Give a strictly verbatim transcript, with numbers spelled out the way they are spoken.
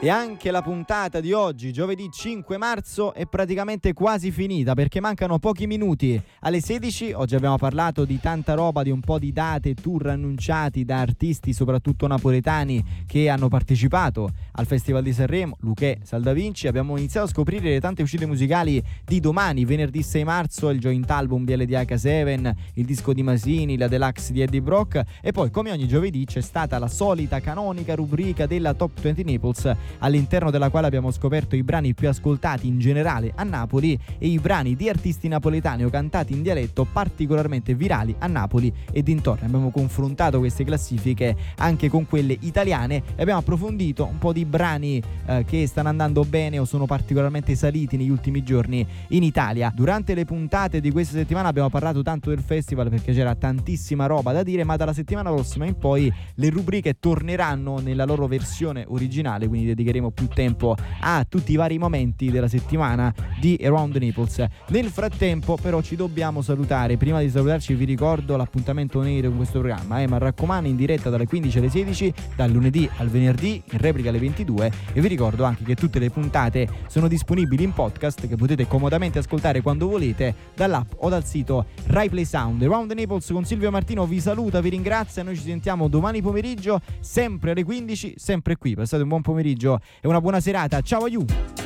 E anche la puntata di oggi, giovedì cinque marzo, è praticamente quasi finita perché mancano pochi minuti alle sedici. Oggi abbiamo parlato di tanta roba, di un po' di date, tour annunciati da artisti soprattutto napoletani che hanno partecipato al Festival di Sanremo, Luchè, Saldavinci. Abbiamo iniziato a scoprire le tante uscite musicali di domani, venerdì sei marzo, il joint album di L D H sette, il disco di Masini, la deluxe di Eddie Brock, e poi come ogni giovedì c'è stata la solita canonica rubrica della Top venti Naples, all'interno della quale abbiamo scoperto i brani più ascoltati in generale a Napoli e i brani di artisti napoletani o cantati in dialetto particolarmente virali a Napoli e dintorni. Abbiamo confrontato queste classifiche anche con quelle italiane e abbiamo approfondito un po' di brani eh, che stanno andando bene o sono particolarmente saliti negli ultimi giorni in Italia. Durante le puntate di questa settimana abbiamo parlato tanto del festival perché c'era tantissima roba da dire, ma dalla settimana prossima in poi le rubriche torneranno nella loro versione originale, quindi dedicheremo più tempo a tutti i vari momenti della settimana di Around Naples. Nel frattempo però ci dobbiamo salutare. Prima di salutarci vi ricordo l'appuntamento nero con questo programma, eh, ma raccomando, in diretta dalle quindici alle sedici, dal lunedì al venerdì, in replica alle ventidue, e vi ricordo anche che tutte le puntate sono disponibili in podcast che potete comodamente ascoltare quando volete dall'app o dal sito Rai Play Sound. Around Naples con Silvio Martino vi saluta, vi ringrazia. Noi ci sentiamo domani pomeriggio sempre alle quindici, sempre qui. Passate un buon pomeriggio e una buona serata. Ciao, aiuto!